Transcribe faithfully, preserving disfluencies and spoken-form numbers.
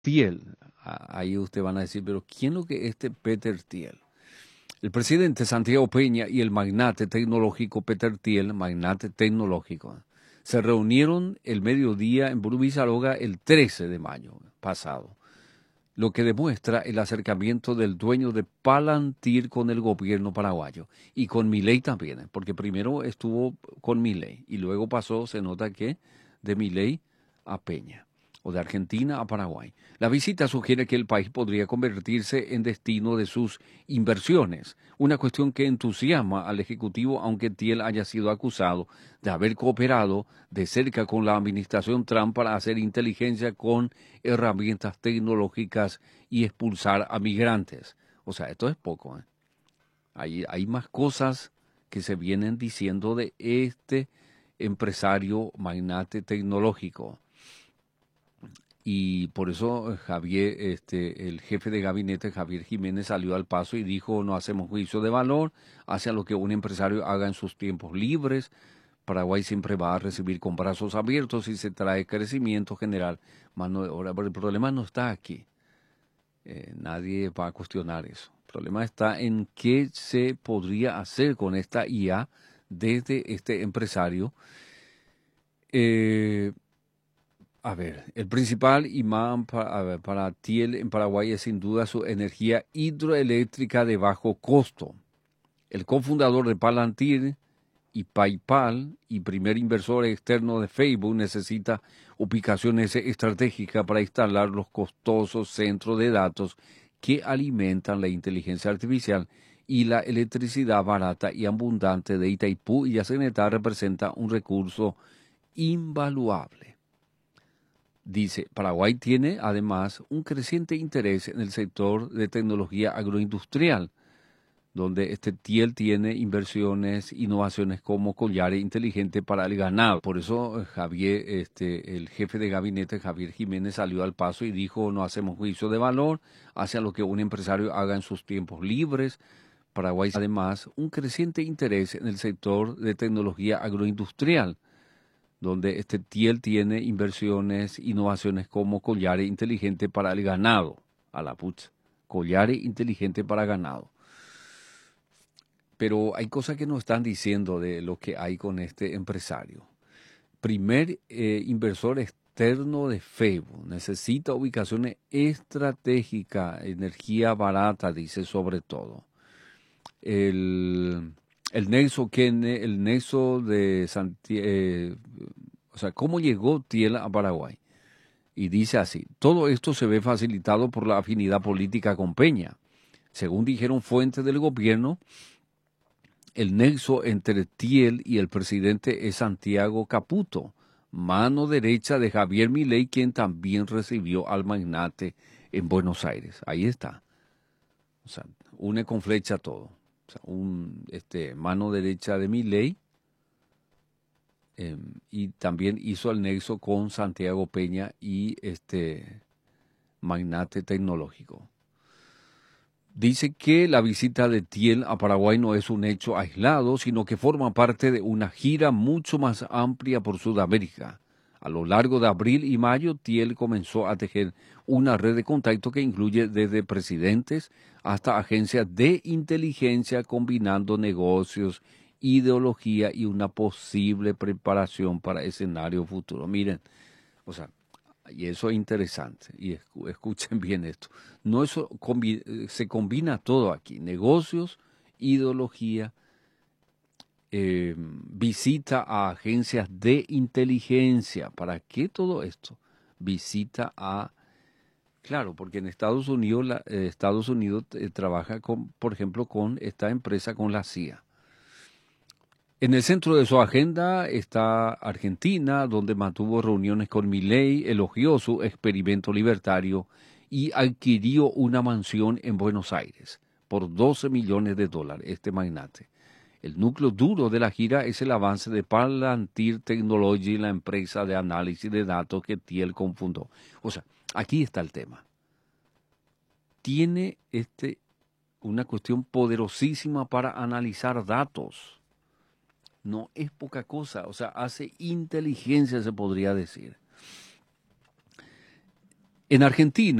Thiel. Ahí ustedes van a decir, pero ¿quién es lo que es este Peter Thiel? El presidente Santiago Peña y el magnate tecnológico Peter Thiel, magnate tecnológico, se reunieron el mediodía en Burubízaroga el trece de mayo pasado, lo que demuestra el acercamiento del dueño de Palantir con el gobierno paraguayo y con Milei también, porque primero estuvo con Milei y luego pasó, se nota que, de Milei a Peña, o de Argentina a Paraguay. La visita sugiere que el país podría convertirse en destino de sus inversiones, una cuestión que entusiasma al Ejecutivo, aunque Thiel haya sido acusado de haber cooperado de cerca con la administración Trump para hacer inteligencia con herramientas tecnológicas y expulsar a migrantes. O sea, esto es poco, ¿eh? Hay, hay más cosas que se vienen diciendo de este empresario magnate tecnológico. Y por eso Javier, este, el jefe de gabinete, Javier Jiménez, salió al paso y dijo, no hacemos juicio de valor hacia lo que un empresario haga en sus tiempos libres. Paraguay siempre va a recibir con brazos abiertos y se trae crecimiento general. Mano de obra. Pero el problema no está aquí. Eh, nadie va a cuestionar eso. El problema está en qué se podría hacer con esta I A desde este empresario. Eh, A ver, el principal imán para, a ver, para Thiel en Paraguay es sin duda su energía hidroeléctrica de bajo costo. El cofundador de Palantir y PayPal y primer inversor externo de Facebook necesita ubicaciones estratégicas para instalar los costosos centros de datos que alimentan la inteligencia artificial, y la electricidad barata y abundante de Itaipú y Yacyretá representa un recurso invaluable. Dice, Paraguay tiene además un creciente interés en el sector de tecnología agroindustrial, donde este Thiel tiene inversiones, innovaciones como collares inteligentes para el ganado. Por eso Javier, este, el jefe de gabinete, Javier Jiménez, salió al paso y dijo, no hacemos juicio de valor hacia lo que un empresario haga en sus tiempos libres. Paraguay tiene además un creciente interés en el sector de tecnología agroindustrial, donde este Thiel tiene inversiones, innovaciones como collares inteligentes para el ganado, a la putz, collares inteligentes para ganado. Pero hay cosas que nos están diciendo de lo que hay con este empresario. Primer eh, inversor externo de Facebook, necesita ubicaciones estratégicas, energía barata, dice sobre todo. El, el nexo que el nexo de Santiago, eh, o sea, ¿cómo llegó Thiel a Paraguay? Y dice así, todo esto se ve facilitado por la afinidad política con Peña. Según dijeron fuentes del gobierno, el nexo entre Thiel y el presidente es Santiago Caputo, mano derecha de Javier Milei, quien también recibió al magnate en Buenos Aires. Ahí está. O sea, une con flecha todo. O sea, un, este, mano derecha de Milei, eh, y también hizo el nexo con Santiago Peña y este magnate tecnológico. Dice que la visita de Thiel a Paraguay no es un hecho aislado, sino que forma parte de una gira mucho más amplia por Sudamérica. A lo largo de abril y mayo, Thiel comenzó a tejer una red de contacto que incluye desde presidentes hasta agencias de inteligencia, combinando negocios, ideología y una posible preparación para escenario futuro. Miren, o sea, y eso es interesante, y escuchen bien esto. No eso combi se combina todo aquí, negocios, ideología, eh, visita a agencias de inteligencia. ¿Para qué todo esto? Visita a, claro, porque en Estados Unidos, la, eh, Estados Unidos eh, trabaja con, por ejemplo, con esta empresa, con la C I A. En el centro de su agenda está Argentina, donde mantuvo reuniones con Milei, elogió su experimento libertario y adquirió una mansión en Buenos Aires por doce millones de dólares, este magnate. El núcleo duro de la gira es el avance de Palantir Technology, la empresa de análisis de datos que Thiel confundó. O sea, aquí está el tema. Tiene este una cuestión poderosísima para analizar datos. No es poca cosa, o sea, hace inteligencia, se podría decir. En Argentina,